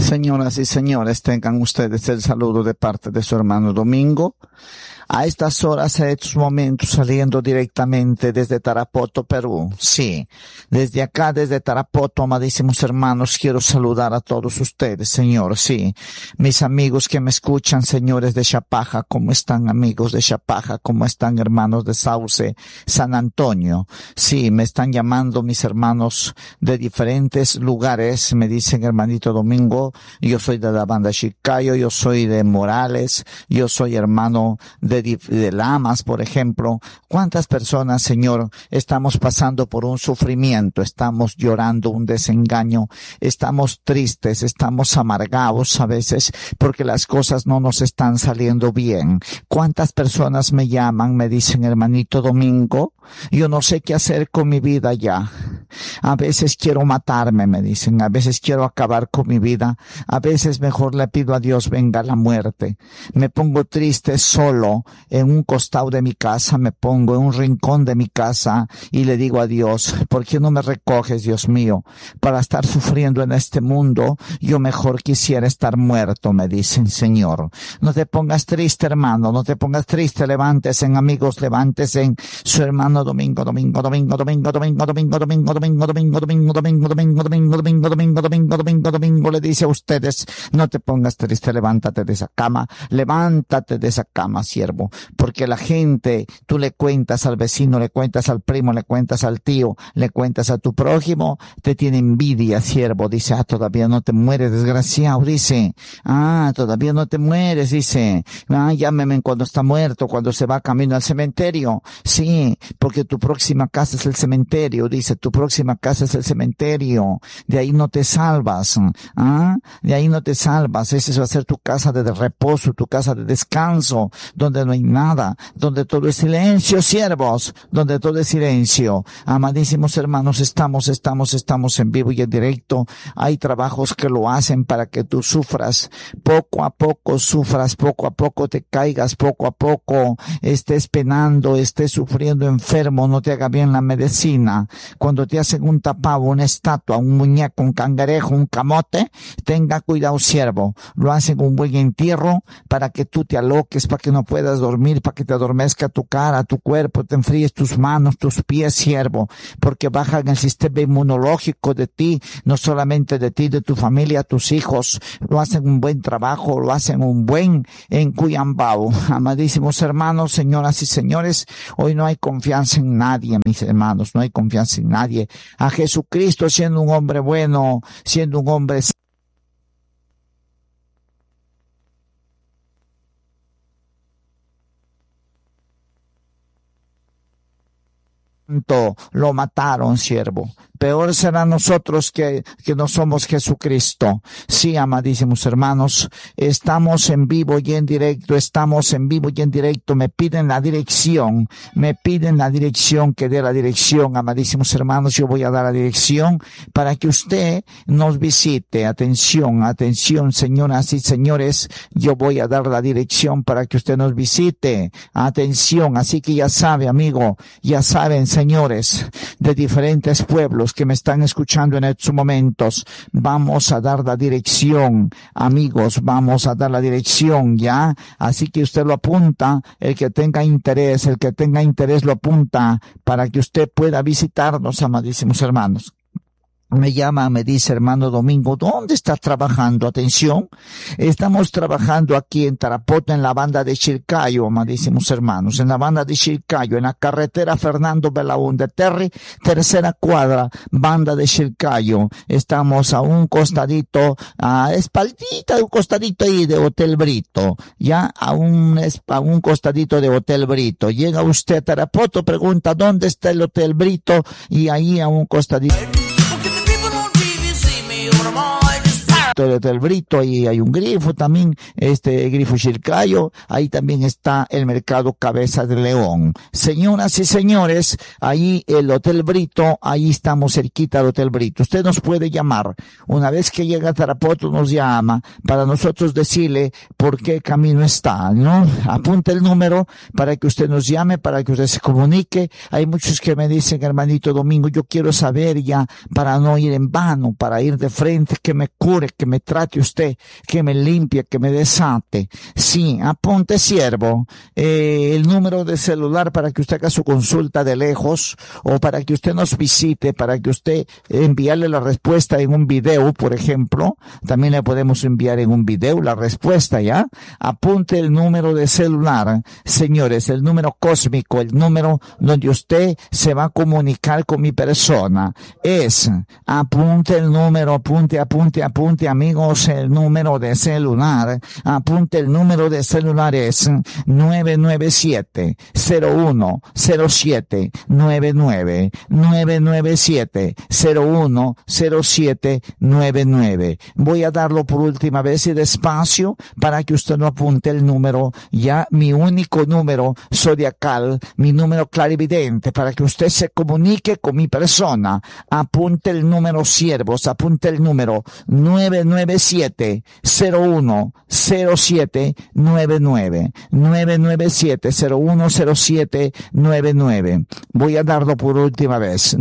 Señoras y señores, tengan ustedes el saludo de parte de su hermano Domingo. A estas horas, a estos momentos, saliendo directamente desde Tarapoto, Perú. Sí, desde acá, desde Tarapoto, amadísimos hermanos, quiero saludar a todos ustedes, Señor. Sí, mis amigos que me escuchan, señores de Chapaja, ¿cómo están, amigos de Chapaja? ¿Cómo están, hermanos de Sauce, San Antonio? Sí, me están llamando mis hermanos de diferentes lugares. Me dicen, hermanito Domingo, yo soy de la banda Chiclayo, yo soy de Morales, yo soy hermano de Lamas, por ejemplo. ¿Cuántas personas, Señor, estamos pasando por un sufrimiento? Estamos llorando un desengaño, estamos tristes, estamos amargados a veces porque las cosas no nos están saliendo bien. ¿Cuántas personas me llaman, me dicen, hermanito Domingo, yo no sé qué hacer con mi vida ya? A veces quiero matarme, me dicen, a veces quiero acabar con mi vida, a veces mejor le pido a Dios venga la muerte. Me pongo triste solo en un costado de mi casa, me pongo en un rincón de mi casa y le digo a Dios, ¿por qué no me recoges, Dios mío? Para estar sufriendo en este mundo, yo mejor quisiera estar muerto, me dicen, Señor. No te pongas triste, hermano, no te pongas triste, levántese, amigos, levántese, en su hermano Domingo, Domingo, Domingo, Domingo, Domingo, Domingo, Domingo, Domingo, Domingo, Domingo, Domingo, Domingo, Domingo, Domingo, Domingo, Domingo, Domingo, Domingo, le dice a ustedes, no te pongas triste, levántate de esa cama, siervo, porque la gente, tú le cuentas al vecino, le cuentas al primo, le cuentas al tío, le cuentas a tu prójimo, te tiene envidia, siervo, dice, todavía no te mueres, desgraciado, dice, todavía no te mueres, dice, llámeme cuando está muerto, cuando se va camino al cementerio, sí, porque tu próxima casa es el cementerio, dice, tu próxima casa es el cementerio, de ahí no te salvas, de ahí no te salvas, esa va a ser tu casa de reposo, tu casa de descanso, donde no hay nada, donde todo es silencio, siervos, donde todo es silencio. Amadísimos hermanos, estamos en vivo y en directo. Hay trabajos que lo hacen para que tú sufras, poco a poco sufras, poco a poco te caigas, poco a poco estés penando, estés sufriendo enfermo, no te haga bien la medicina. Cuando te hacen un tapado, una estatua, un muñeco, un cangrejo, un camote, tenga cuidado, siervo. Lo hacen un buen entierro para que tú te aloques, para que no puedas dormir, para que te adormezca tu cara, tu cuerpo, te enfríes tus manos, tus pies, siervo, porque bajan el sistema inmunológico de ti, no solamente de ti, de tu familia, tus hijos. Lo hacen un buen trabajo, lo hacen un buen en Cuyambao. Amadísimos hermanos, señoras y señores, hoy no hay confianza en nadie, mis hermanos, no hay confianza en nadie. A Jesucristo, siendo un hombre bueno, siendo un hombre lo mataron, siervo. Peor será nosotros que no somos Jesucristo. Sí, amadísimos hermanos, estamos en vivo y en directo, me piden la dirección, que dé la dirección, amadísimos hermanos, yo voy a dar la dirección para que usted nos visite. Atención, señoras y señores, yo voy a dar la dirección para que usted nos visite. Atención, así que ya sabe, amigo, ya saben, señores de diferentes pueblos que me están escuchando en estos momentos, vamos a dar la dirección, amigos, vamos a dar la dirección, ¿ya? Así que usted lo apunta, el que tenga interés lo apunta para que usted pueda visitarnos, amadísimos hermanos. Me llama, me dice, hermano Domingo, ¿dónde estás trabajando? Atención, estamos trabajando aquí en Tarapoto, en la banda de Chilcayo, amadísimos hermanos, en la banda de Chilcayo, en la carretera Fernando Belaúnde Terry, tercera cuadra, banda de Chilcayo. Estamos a un costadito, espaldita, un costadito ahí de Hotel Brito, ya, a un costadito de Hotel Brito. Llega usted a Tarapoto, pregunta, ¿dónde está el Hotel Brito? Y ahí a un costadito del Brito, ahí hay un grifo también, grifo Chilcayo, ahí también está el mercado Cabeza de León. Señoras y señores, ahí el Hotel Brito, ahí estamos cerquita del Hotel Brito. Usted nos puede llamar, una vez que llega a Tarapoto nos llama, para nosotros decirle por qué camino está, ¿no? Apunte el número para que usted nos llame, para que usted se comunique. Hay muchos que me dicen, hermanito Domingo, yo quiero saber ya, para no ir en vano, para ir de frente, que me cure, que que me trate usted, que me limpie, que me desate. Sí, apunte, siervo, el número de celular para que usted haga su consulta de lejos, o para que usted nos visite, para que usted enviarle la respuesta en un video, por ejemplo. También le podemos enviar en un video la respuesta, ¿ya? Apunte el número de celular, señores, el número cósmico, el número donde usted se va a comunicar con mi persona. Apunte el número, apunte, amigos, el número de celular. Apunte el número de celular, es 997-010799. 997-010799. Voy a darlo por última vez y despacio para que usted no apunte el número, ya mi único número zodiacal, mi número clarividente, para que usted se comunique con mi persona. Apunte el número, siervos, apunte el número 997-010799. 997-010799. Voy a darlo por última vez.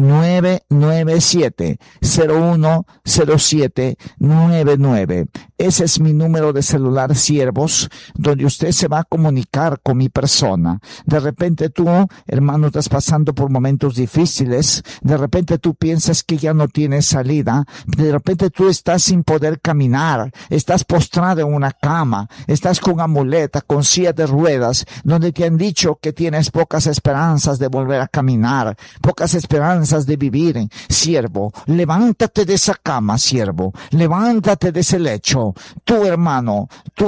997-010799. Ese es mi número de celular, siervos, donde usted se va a comunicar con mi persona. De repente tú, hermano, estás pasando por momentos difíciles. De repente tú piensas que ya no tienes salida. De repente tú estás sin poder caminar. Estás postrado en una cama. Estás con amuleta, con silla de ruedas, donde te han dicho que tienes pocas esperanzas de volver a caminar, pocas esperanzas de vivir. Siervo, levántate de esa cama, siervo. Levántate de ese lecho. Tu hermano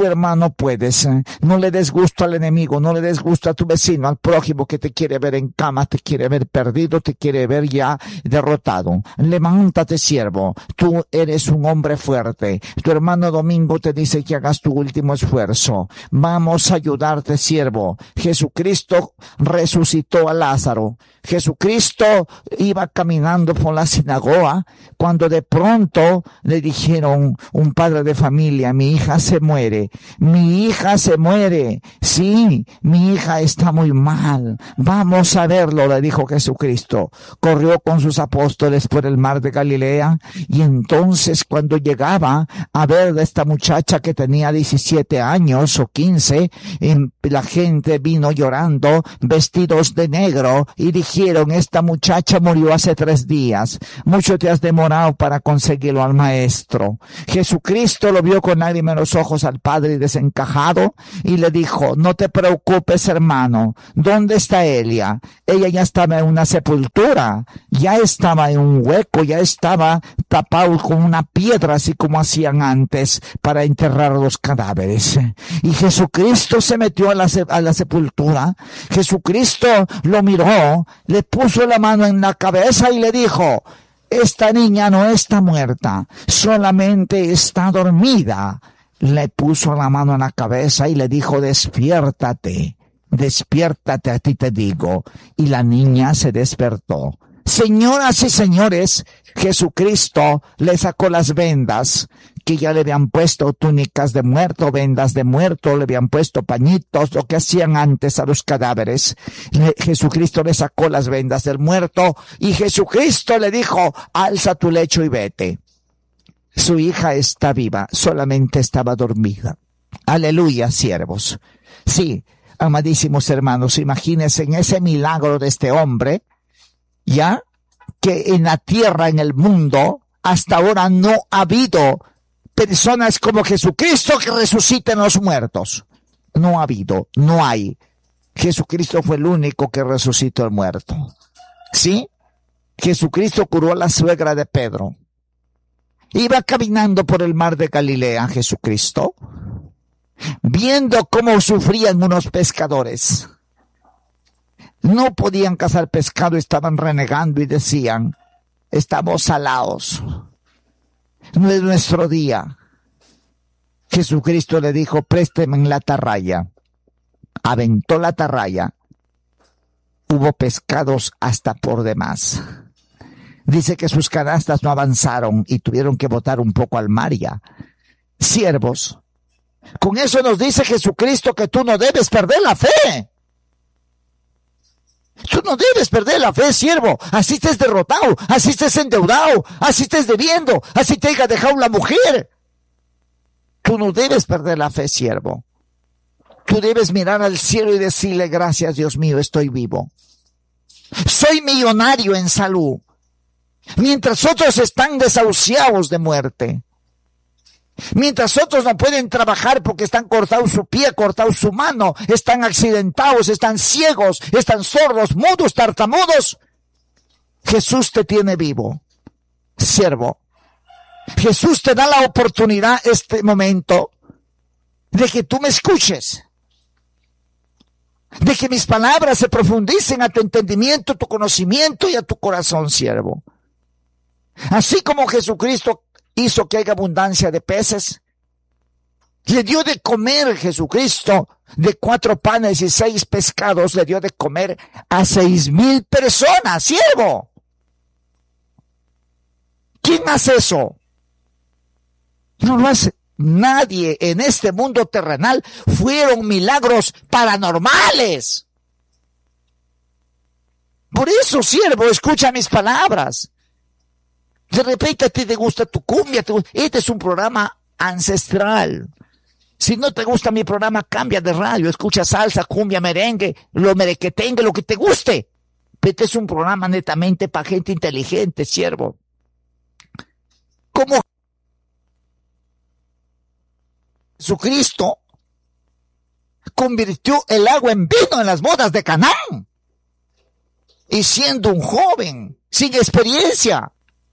puedes. No le des gusto al enemigo, no le des gusto a tu vecino, al prójimo que te quiere ver en cama, te quiere ver perdido, te quiere ver ya derrotado. Levántate, siervo. Tú eres un hombre fuerte. Tu hermano Domingo te dice que hagas tu último esfuerzo. Vamos a ayudarte, siervo. Jesucristo resucitó a Lázaro. Jesucristo iba caminando por la sinagoga cuando de pronto le dijeron un padre de familia: mi hija se muere, mi hija se muere. Sí, mi hija está muy mal. Vamos a verlo, le dijo Jesucristo. Corrió con sus apóstoles por el mar de Galilea, y entonces cuando llegaba a ver a esta muchacha que tenía 17 años o 15, la gente vino llorando, vestidos de negro, y dijeron: esta muchacha murió hace 3 días. Mucho te has demorado para conseguirlo al maestro. Jesucristo lo vio con lágrimas en los ojos al padre desencajado y le dijo: no te preocupes, hermano. ¿Dónde está Elia? Ella ya estaba en una sepultura, ya estaba en un hueco, ya estaba tapado con una piedra, así como hacían antes para enterrar los cadáveres. Y Jesucristo se metió a la sepultura. Jesucristo lo miró, le puso la mano en la cabeza y le dijo: esta niña no está muerta, solamente está dormida. Le puso la mano en la cabeza y le dijo: despiértate, despiértate, a ti te digo. Y la niña se despertó. Señoras y señores, Jesucristo le sacó las vendas que ya le habían puesto, túnicas de muerto, vendas de muerto, le habían puesto pañitos, lo que hacían antes a los cadáveres. Jesucristo le sacó las vendas del muerto y Jesucristo le dijo: alza tu lecho y vete. Su hija está viva, solamente estaba dormida. Aleluya, siervos. Sí, amadísimos hermanos, imagínense en ese milagro de este hombre, ya que en la tierra, en el mundo, hasta ahora no ha habido personas como Jesucristo que resuciten los muertos. No ha habido, no hay. Jesucristo fue el único que resucitó el muerto. ¿Sí? Jesucristo curó a la suegra de Pedro. Iba caminando por el mar de Galilea, Jesucristo, viendo cómo sufrían unos pescadores. No podían cazar pescado, estaban renegando y decían: estamos salados, no es nuestro día. Jesucristo le dijo: présteme la atarraya. Aventó la atarraya. Hubo pescados hasta por demás. Dice que sus canastas no avanzaron y tuvieron que botar un poco al mar ya. Siervos, con eso nos dice Jesucristo que tú no debes perder la fe. Tú no debes perder la fe, siervo. Así estés derrotado, así estés endeudado, así estés debiendo, así te haya dejado la mujer. Tú no debes perder la fe, siervo. Tú debes mirar al cielo y decirle: gracias, Dios mío, estoy vivo. Soy millonario en salud, mientras otros están desahuciados de muerte. Mientras otros no pueden trabajar porque están cortados su pie, cortados su mano, están accidentados, están ciegos, están sordos, mudos, tartamudos. Jesús te tiene vivo, siervo. Jesús te da la oportunidad este momento de que tú me escuches, de que mis palabras se profundicen a tu entendimiento, tu conocimiento y a tu corazón, siervo. Así como Jesucristo hizo que haya abundancia de peces, le dio de comer Jesucristo de 4 panes y 6 pescados, le dio de comer a 6,000 personas, siervo. ¿Quién hace eso? No lo hace nadie en este mundo terrenal. Fueron milagros paranormales. Por eso, siervo, escucha mis palabras. De repente a ti te gusta tu cumbia. Este es un programa ancestral. Si no te gusta mi programa, cambia de radio. Escucha salsa, cumbia, merengue, lo merequetengue, lo que te guste. Este es un programa netamente para gente inteligente, siervo. Como Jesucristo convirtió el agua en vino en las bodas de Canaán. Y siendo un joven, sin experiencia,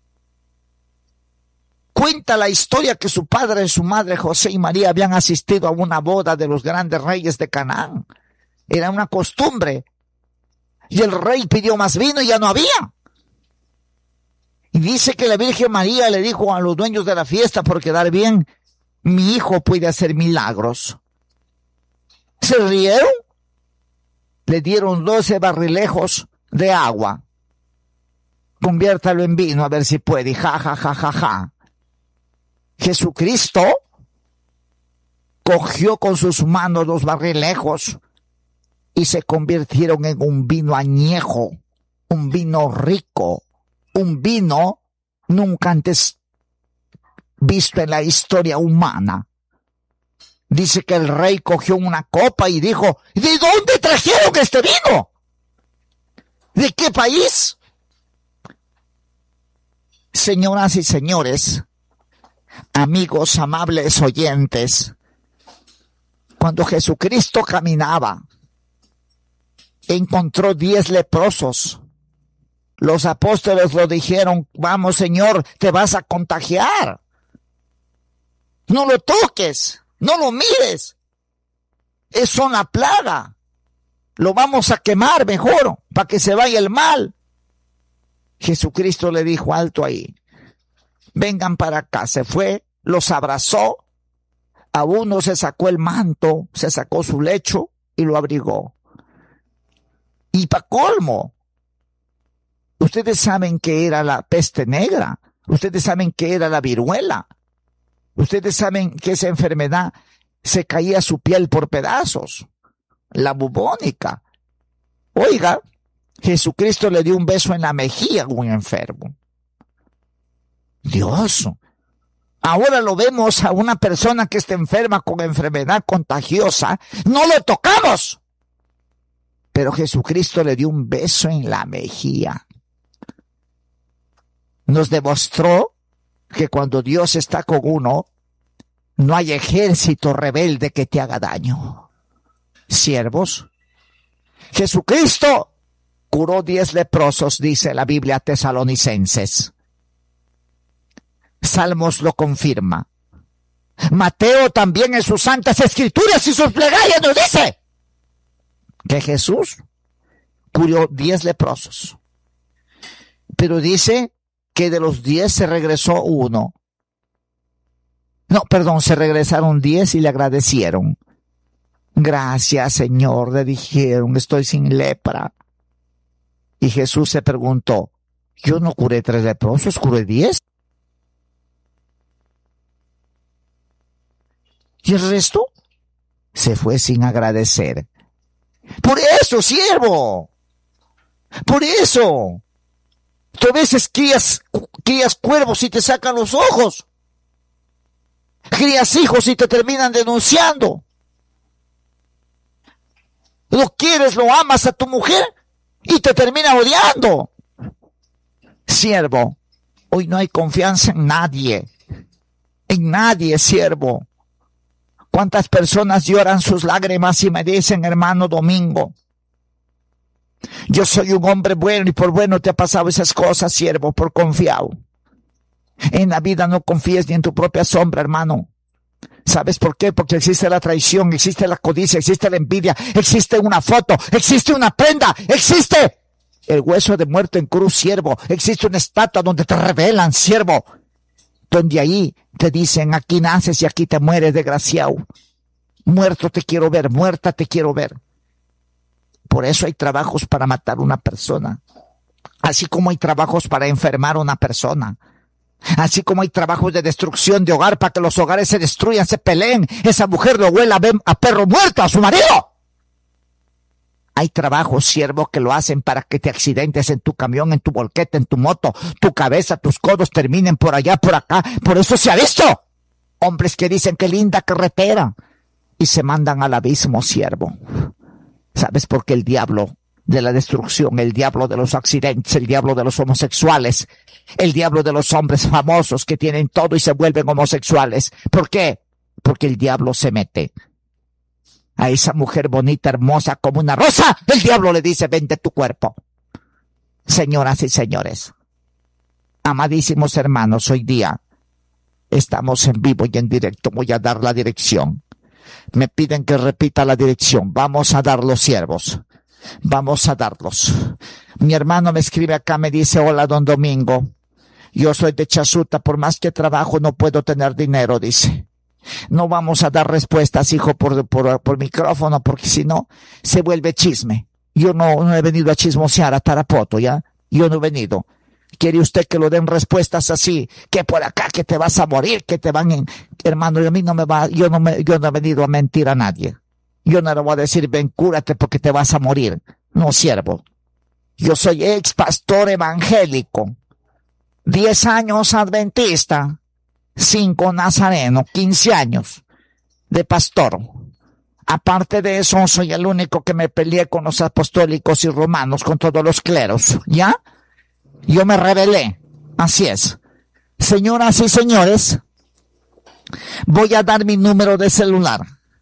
cuenta la historia que su padre y su madre José y María habían asistido a una boda de los grandes reyes de Canaán. Era una costumbre. Y el rey pidió más vino y ya no había. Y dice que la Virgen María le dijo a los dueños de la fiesta, por quedar bien: mi hijo puede hacer milagros. Se rieron. Le dieron 12 barrilejos de agua. Conviértalo en vino a ver si puede. Y ja, ja, ja, ja, ja. Jesucristo cogió con sus manos los barrilejos y se convirtieron en un vino añejo, un vino rico, un vino nunca antes visto en la historia humana. Dice que el rey cogió una copa y dijo: ¿de dónde trajeron este vino? ¿De qué país? Señoras y señores, amigos, amables oyentes, cuando Jesucristo caminaba, encontró 10 leprosos. Los apóstoles lo dijeron: vamos, Señor, te vas a contagiar. No lo toques, no lo mires. Es una plaga. Lo vamos a quemar mejor, para que se vaya el mal. Jesucristo le dijo: alto ahí. Vengan para acá. Se fue, los abrazó. A uno se sacó el manto, se sacó su lecho y lo abrigó. Y para colmo, ustedes saben que era la peste negra. Ustedes saben que era la viruela. Ustedes saben que esa enfermedad se caía su piel por pedazos. La bubónica. Oiga, Jesucristo le dio un beso en la mejilla a un enfermo. Dios. Ahora lo vemos a una persona que está enferma con enfermedad contagiosa. No lo tocamos. Pero Jesucristo le dio un beso en la mejilla. Nos demostró que cuando Dios está con uno, no hay ejército rebelde que te haga daño. Siervos, Jesucristo curó 10 leprosos, dice la Biblia Tesalonicenses. Salmos lo confirma. Mateo también en sus santas escrituras y sus plegarias nos dice que Jesús curó 10 leprosos. Pero dice que de los 10 se regresó uno. No, perdón, se regresaron 10 y le agradecieron. Gracias, Señor, le dijeron, estoy sin lepra. Y Jesús se preguntó: yo no curé 3 leprosos, curé 10. Y el resto se fue sin agradecer. Por eso, siervo, por eso. Tú a veces crías cuervos y te sacan los ojos. Crías hijos y te terminan denunciando. Lo quieres, lo amas a tu mujer y te termina odiando. Siervo, hoy no hay confianza en nadie. En nadie, siervo. ¿Cuántas personas lloran sus lágrimas y me dicen, hermano Domingo, yo soy un hombre bueno y por bueno te ha pasado esas cosas, siervo, por confiado? En la vida no confíes ni en tu propia sombra, hermano. ¿Sabes por qué? Porque existe la traición, existe la codicia, existe la envidia, existe una foto, existe una prenda, existe el hueso de muerto en cruz, siervo. Existe una estatua donde te revelan, siervo. Donde ahí te dicen, aquí naces y aquí te mueres, desgraciado. Muerto te quiero ver, muerta te quiero ver. Por eso hay trabajos para matar a una persona. Así como hay trabajos para enfermar a una persona. Así como hay trabajos de destrucción de hogar para que los hogares se destruyan, se peleen. Esa mujer lo huele a perro muerto, a su marido. Hay trabajos, siervo, que lo hacen para que te accidentes en tu camión, en tu volqueta, en tu moto. Tu cabeza, tus codos terminen por allá, por acá. Por eso se ha visto hombres que dicen qué linda carretera y se mandan al abismo, siervo. ¿Sabes por qué? El diablo de la destrucción, el diablo de los accidentes, el diablo de los homosexuales, el diablo de los hombres famosos que tienen todo y se vuelven homosexuales. ¿Por qué? Porque el diablo se mete a esa mujer bonita, hermosa como una rosa. El diablo le dice, vende tu cuerpo. Señoras y señores, amadísimos hermanos, hoy día estamos en vivo y en directo. Voy a dar la dirección. Me piden que repita la dirección. Vamos a dar los siervos. Vamos a darlos. Mi hermano me escribe acá, me dice, hola don Domingo, yo soy de Chasuta, por más que trabajo no puedo tener dinero, dice. No vamos a dar respuestas, hijo, por micrófono, porque si no, se vuelve chisme. Yo no he venido a chismosear a Tarapoto, ¿ya? Yo no he venido. ¿Quiere usted que lo den respuestas así? Que por acá, que te vas a morir, que te van en... Hermano, a mí no me va, yo no he venido a mentir a nadie. Yo no le voy a decir, ven, cúrate porque te vas a morir. No, siervo. Yo soy ex pastor evangélico. 10 años adventista. 5 nazareno. 15 años de pastor. Aparte de eso, soy el único que me peleé con los apostólicos y romanos, con todos los cleros. ¿Ya? Yo me rebelé. Así es. Señoras y señores, voy a dar mi número de celular.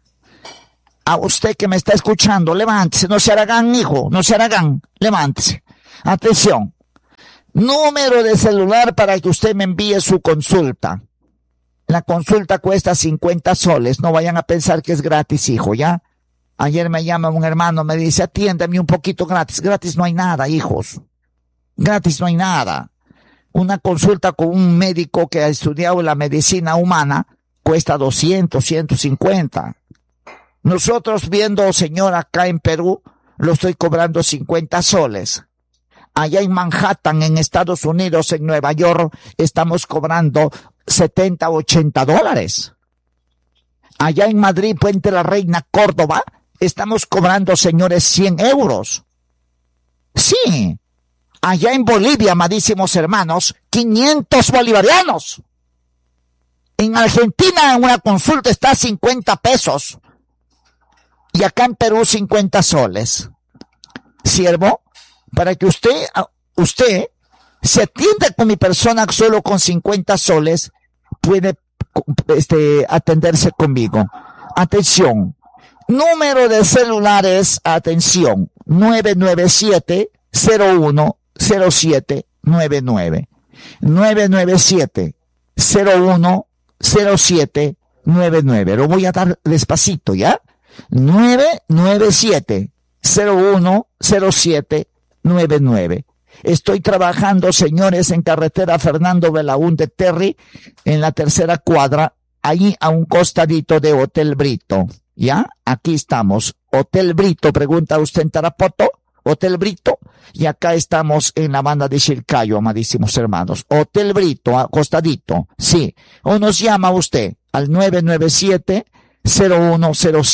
A usted que me está escuchando, levántese, no se haragán, hijo, no se haragán, levántese. Atención, número de celular para que usted me envíe su consulta. La consulta cuesta 50 soles, no vayan a pensar que es gratis, hijo, ¿ya? Ayer me llama un hermano, me dice, atiéndeme un poquito gratis. Gratis no hay nada, hijos. Gratis no hay nada. Una consulta con un médico que ha estudiado la medicina humana cuesta 200, 150. Nosotros viendo, señor, acá en Perú, lo estoy cobrando 50 soles. Allá en Manhattan, en Estados Unidos, en Nueva York, estamos cobrando 70, 80 dólares. Allá en Madrid, Puente la Reina, Córdoba, estamos cobrando, señores, 100 euros. Sí. Allá en Bolivia, amadísimos hermanos, 500 bolivarianos. En Argentina, en una consulta está a 50 pesos. Y acá en Perú 50 soles. Siervo, para que usted se atienda con mi persona solo con 50 soles, puede atenderse conmigo. Atención. Número de celulares, atención, 997-01-0799. 997-01-0799. Lo voy a dar despacito, ¿ya? 997-01-0799. Estoy trabajando, señores, en carretera Fernando Belaúnde Terry, en la tercera cuadra, ahí a un costadito de Hotel Brito. ¿Ya? Aquí estamos. Hotel Brito, pregunta usted en Tarapoto. Hotel Brito. Y acá estamos en la banda de Chilcayo, amadísimos hermanos. Hotel Brito, acostadito. Sí. O nos llama usted al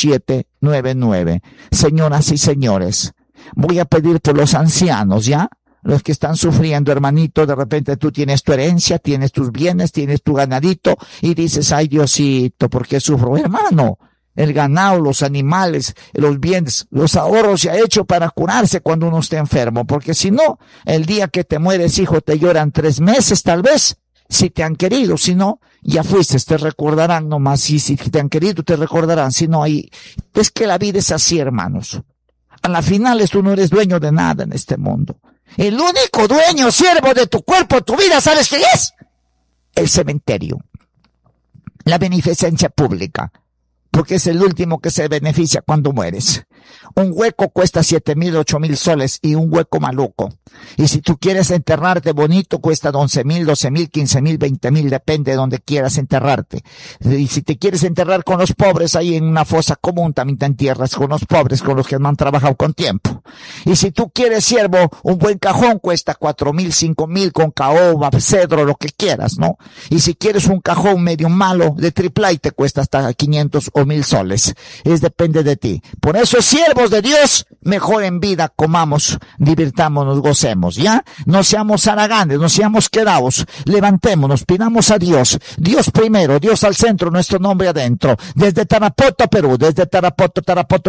997-010799. Señoras y señores, voy a pedir por los ancianos, ¿ya? los que están sufriendo, hermanito. De repente tú tienes tu herencia, tienes tus bienes, tienes tu ganadito y dices, ay Diosito, ¿por qué sufro? Hermano, el ganado, los animales, los bienes, los ahorros se ha hecho para curarse cuando uno esté enfermo, porque si no, el día que te mueres, hijo, te lloran 3 meses tal vez, si te han querido. Si no, ya fuiste, te recordarán nomás. Y si te han querido, te recordarán. Si no, ahí, es que la vida es así, hermanos. A la final tú no eres dueño de nada en este mundo. El único dueño, siervo de tu cuerpo, tu vida, ¿sabes qué es? El cementerio. La beneficencia pública. Porque es el último que se beneficia cuando mueres. Un hueco cuesta 7,000, 8,000 soles y un hueco maluco. Y si tú quieres enterrarte bonito, cuesta 11,000, 12,000, 15,000, 20,000, depende de donde quieras enterrarte. Y si te quieres enterrar con los pobres, ahí en una fosa común también te entierras con los pobres, con los que no han trabajado con tiempo. Y si tú quieres, siervo, un buen cajón cuesta 4,000, 5,000 con caoba, cedro, lo que quieras, ¿no? Y si quieres un cajón medio malo de triple te cuesta hasta 500 o 1,000 soles. Depende de ti. Por eso, siervos de Dios, mejor en vida comamos, divirtámonos, gocemos, ¿ya? No seamos haraganes, no seamos quedados, levantémonos, pidamos a Dios, Dios primero, Dios al centro, nuestro nombre adentro, desde Tarapoto, Perú, desde Tarapoto,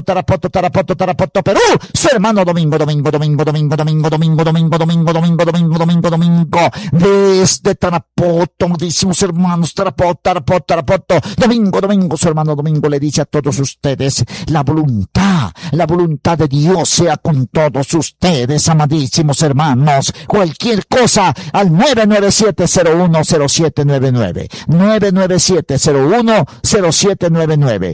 Perú, su hermano Domingo, desde Tarapoto, decimos hermanos, Tarapoto, Domingo, su hermano Domingo le dice a todos ustedes, la voluntad de Dios sea con todos ustedes, amadísimos hermanos. Cualquier cosa al 997-010799, 997-010799,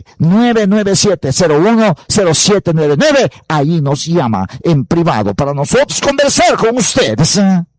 997-010799, ahí nos llama en privado para nosotros conversar con ustedes.